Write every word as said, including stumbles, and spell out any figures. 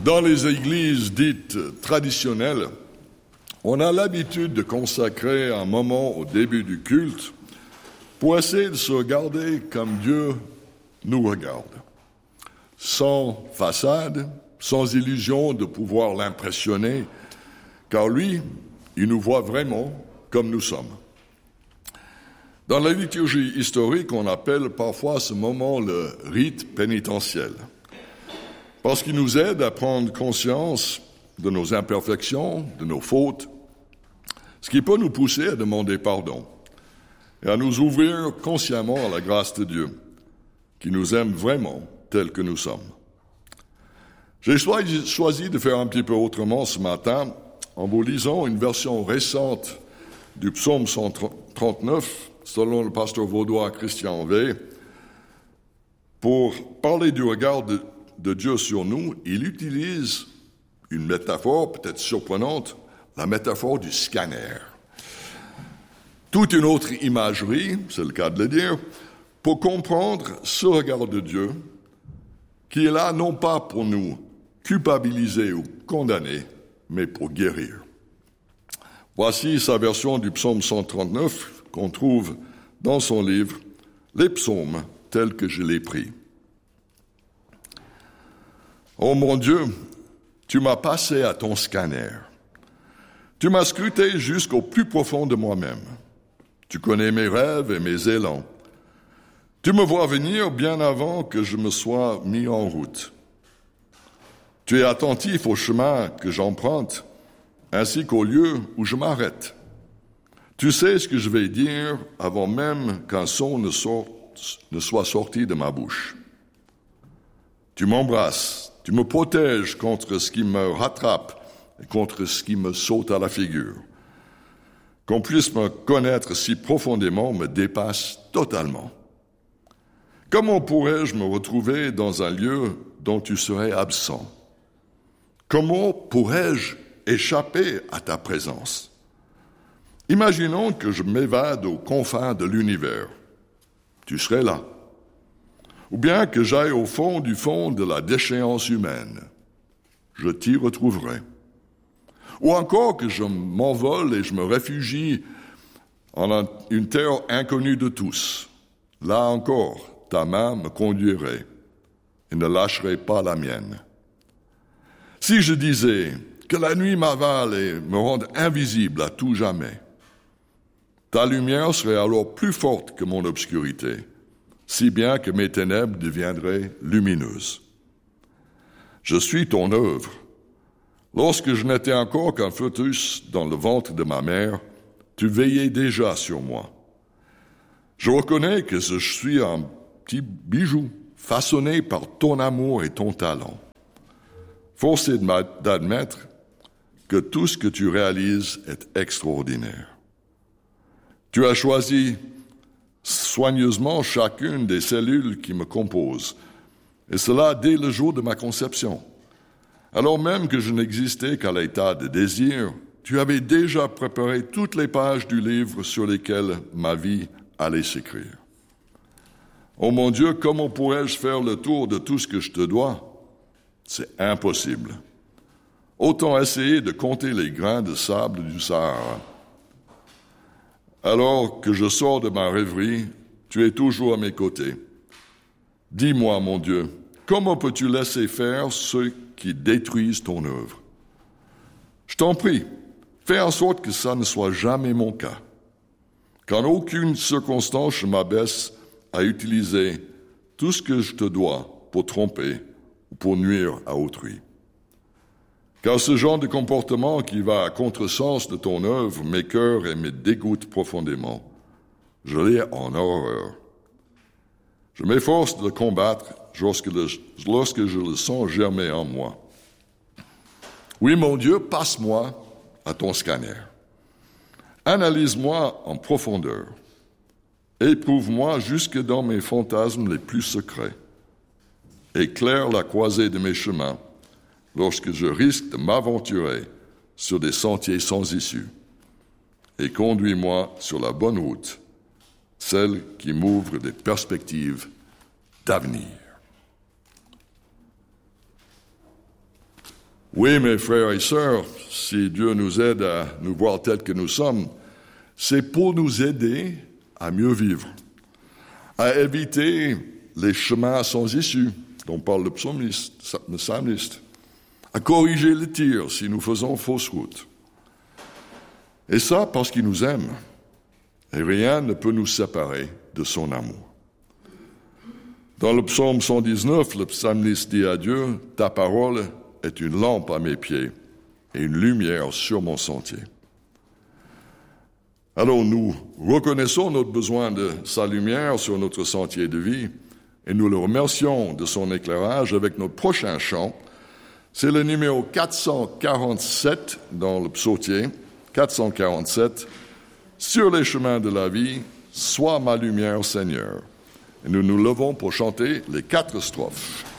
Dans les églises dites traditionnelles, on a l'habitude de consacrer un moment au début du culte pour essayer de se regarder comme Dieu nous regarde, sans façade, sans illusion de pouvoir l'impressionner, car lui, il nous voit vraiment comme nous sommes. Dans la liturgie historique, on appelle parfois ce moment le rite pénitentiel, parce qu'il nous aide à prendre conscience de nos imperfections, de nos fautes, ce qui peut nous pousser à demander pardon et à nous ouvrir consciemment à la grâce de Dieu, qui nous aime vraiment tels que nous sommes. J'ai choisi de faire un petit peu autrement ce matin en vous lisant une version récente du psaume cent trente-neuf, selon le pasteur vaudois Christian V. Pour parler du regard de, de Dieu sur nous, il utilise une métaphore peut-être surprenante, la métaphore du scanner. Toute une autre imagerie, c'est le cas de le dire, pour comprendre ce regard de Dieu qui est là non pas pour nous culpabiliser ou condamner, mais pour guérir. Voici sa version du psaume cent trente-neuf qu'on trouve dans son livre « Les psaumes tels que je les pris ». Ô mon Dieu, tu m'as passé à ton scanner. Tu m'as scruté jusqu'au plus profond de moi-même. Tu connais mes rêves et mes élans. Tu me vois venir bien avant que je me sois mis en route. Tu es attentif au chemin que j'emprunte, ainsi qu'au lieu où je m'arrête. Tu sais ce que je vais dire avant même qu'un son ne, sorte, ne soit sorti de ma bouche. Tu m'embrasses, tu me protèges contre ce qui me rattrape et contre ce qui me saute à la figure. Qu'on puisse me connaître si profondément me dépasse totalement. Comment pourrais-je me retrouver dans un lieu dont tu serais absent? Comment pourrais-je échapper à ta présence? Imaginons que je m'évade aux confins de l'univers. Tu serais là. Ou bien que j'aille au fond du fond de la déchéance humaine. Je t'y retrouverai. Ou encore que je m'envole et je me réfugie en une terre inconnue de tous. Là encore, ta main me conduirait et ne lâcherait pas la mienne. Si je disais que la nuit m'avale et me rende invisible à tout jamais, ta lumière serait alors plus forte que mon obscurité, si bien que mes ténèbres deviendraient lumineuses. Je suis ton œuvre. Lorsque je n'étais encore qu'un fœtus dans le ventre de ma mère, tu veillais déjà sur moi. Je reconnais que je suis un petit bijou façonné par ton amour et ton talent. Force est d'admettre que tout ce que tu réalises est extraordinaire. Tu as choisi soigneusement chacune des cellules qui me composent, et cela dès le jour de ma conception. Alors même que je n'existais qu'à l'état de désir, tu avais déjà préparé toutes les pages du livre sur lesquelles ma vie allait s'écrire. Oh mon Dieu, comment pourrais-je faire le tour de tout ce que je te dois? C'est impossible. Autant essayer de compter les grains de sable du Sahara. Alors que je sors de ma rêverie, tu es toujours à mes côtés. Dis-moi, mon Dieu, comment peux-tu laisser faire ceux qui détruisent ton œuvre? Je t'en prie, fais en sorte que ça ne soit jamais mon cas. Qu'en aucune circonstance je m'abaisse à utiliser tout ce que je te dois pour tromper ou pour nuire à autrui. Car ce genre de comportement qui va à contresens de ton œuvre m'écœure et me dégoûte profondément. Je l'ai en horreur. Je m'efforce de le combattre lorsque, le, lorsque je le sens germer en moi. Oui, mon Dieu, passe-moi à ton scanner. Analyse-moi en profondeur. Éprouve-moi jusque dans mes fantasmes les plus secrets. Éclaire la croisée de mes chemins lorsque je risque de m'aventurer sur des sentiers sans issue. Et conduis-moi sur la bonne route, celle qui m'ouvre des perspectives d'avenir. Oui, mes frères et sœurs, si Dieu nous aide à nous voir tels que nous sommes, c'est pour nous aider à mieux vivre, à éviter les chemins sans issue dont parle le psalmiste, le psalmiste, à corriger le tir si nous faisons fausse route. Et ça parce qu'il nous aime, et rien ne peut nous séparer de son amour. Dans le psaume cent dix-neuf, le psalmiste dit à Dieu, « Ta parole est une lampe à mes pieds et une lumière sur mon sentier. » Alors nous reconnaissons notre besoin de sa lumière sur notre sentier de vie et nous le remercions de son éclairage avec notre prochain chant. C'est le numéro quatre cent quarante-sept dans le psautier, quatre cent quarante-sept, « Sur les chemins de la vie, sois ma lumière, Seigneur ». Et nous nous levons pour chanter les quatre strophes.